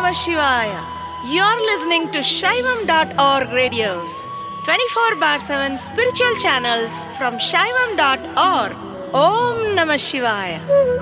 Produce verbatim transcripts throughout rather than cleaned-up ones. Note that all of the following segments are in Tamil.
Namah Shivaya. You're listening to Shaivam dot org radios, twenty-four bar seven spiritual channels from Shaivam dot org. Om Namah Shivaya.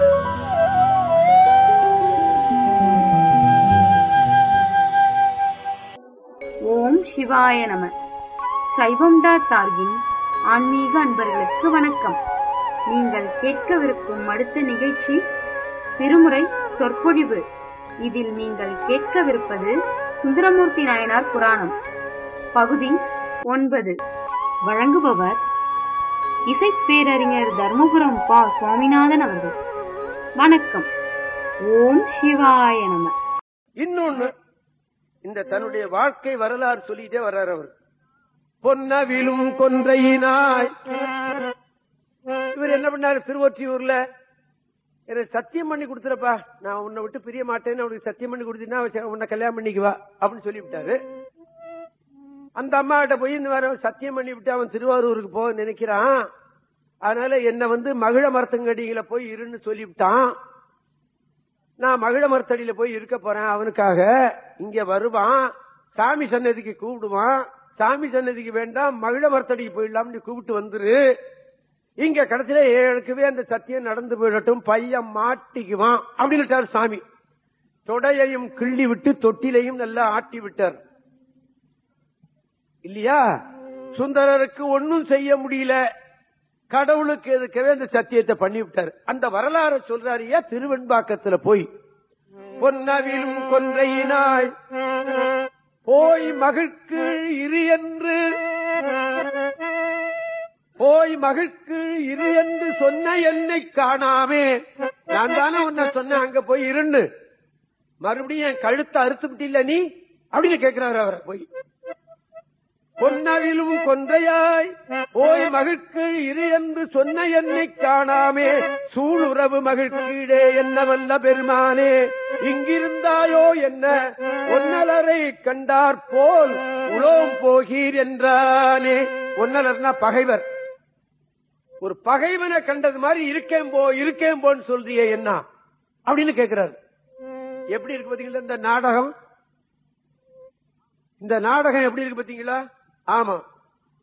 ஓம் சிவாய நம. சைவம் டாட் ஆர்கின் ஆன்மீக அன்பர்களுக்கு வணக்கம். நீங்கள் கேட்கவிருக்கும் அடுத்த நிகழ்ச்சி திருமுறை சொற்பொழிவு. இதில் நீங்கள் கேட்கவிருப்பது சுந்தரமூர்த்தி நாயனார் புராணம் பகுதி ஒன்பது. வழங்குபவர் இசைப்பேரறிஞர் தர்மபுரம் பா சுவாமிநாதன் அவர்கள். வணக்கம். ஓம் சிவாய நம. இன்னொன்னு, இந்த தன்னுடைய வாழ்க்கை வரலாறு சொல்லிட்டே வர்றார் அவர். பொன்னவிலும் கொன்றையினாய் இவர் என்ன பண்ணாரு, திருவொற்றியூர்ல எனக்கு சத்தியம் பண்ணி கொடுத்துறப்பா, நான் உன்னை விட்டு பிரிய மாட்டேன்னு அவனுக்கு சத்தியம் பண்ணி கொடுத்தீங்கன்னா உன்னை கல்யாணம் பண்ணிக்குவா அப்படின்னு சொல்லிவிட்டாரு. அந்த அம்மா கிட்ட போய் இந்த மாதிரி சத்தியம் பண்ணி விட்டு அவன் திருவாரூருக்கு போக நினைக்கிறான். அதனால என்ன வந்து மகிழ மரத்தங்கடியில போய் இருன்னு சொல்லிவிட்டான். நான் மகிழ மரத்தடியில போய் இருக்க போறேன் அவனுக்காக. இங்க வருவான், சாமி சன்னதிக்கு கூப்பிடுவான். சாமி சன்னதிக்கு வேண்டாம், மகிழ மரத்தடிக்கு போயிடலாம்னு கூப்பிட்டு வந்துரு. இங்க கடைசியில எனக்குவே அந்த சத்தியம் நடந்து போயிடட்டும், பையன் மாட்டிக்குவான் அப்படின்னு சாமி. தொடையையும் கிள்ளி விட்டு தொட்டிலையும் நல்லா ஆட்டி விட்டார் இல்லையா. சுந்தரருக்கு ஒன்னும் செய்ய முடியல, கடவுளுக்கு எதுக்கவே அந்த சத்தியத்தை பண்ணி விட்டார். அந்த வரலாறு சொல்றாரியா திருவெண்பாக்கத்துல போய். பொன்னவிலும் கொன்றையினாய் போய் மகிழ்க்கு இரு என்று போய் மகிழ்க்கு இரு என்று சொன்ன என்னை காணாமே. நான் தானே உன்னை சொன்ன அங்க போய் இருன்னு, மறுபடியும் என் கழுத்தை அறுத்து விட்டில்ல நீ அப்படின்னு கேட்கிறாரு அவரை போய். பொன்னவிலும் கொன்றையாய் போய் மகிழ்க்கு இரு என்று சொன்ன என்னை காணாமே, சூளுறவு மகிழ்க்கீடே என்ன வல்ல பெருமானே, இங்கிருந்தாயோ என்ன ஒன்னலரை கண்டார் போல் உலோம் போகீர் என்றானே. ஒன்னலர்னா பகைவர். ஒரு பகைவனை கண்டது மாதிரி இருக்கேன் போ இருக்கேன் போன்னு சொல்றியே என்ன அப்படின்னு கேட்கிறாரு. எப்படி இருக்கு பாத்தீங்களா இந்த நாடகம்? இந்த நாடகம் எப்படி இருக்கு பாத்தீங்களா? ஆமா,